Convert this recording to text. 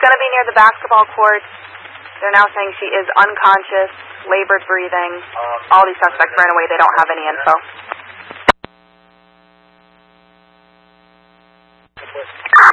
going to be near the basketball court. They're now saying she is unconscious, labored breathing. All these suspects ran away. They don't have any info.